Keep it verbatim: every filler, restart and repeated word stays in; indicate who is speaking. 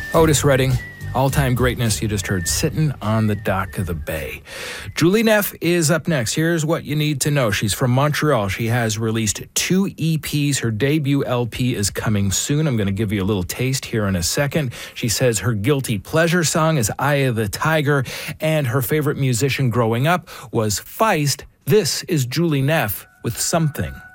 Speaker 1: Otis Redding, all-time greatness. You just heard Sittin' on the Dock of the Bay. Julie Neff is up next. Here's what you need to know. She's from Montreal. She has released two E Ps. Her debut L P is coming soon. I'm going to give you a little taste here in a second. She says her guilty pleasure song is Eye of the Tiger, and her favorite musician growing up was Feist. This is Julie Neff with Something.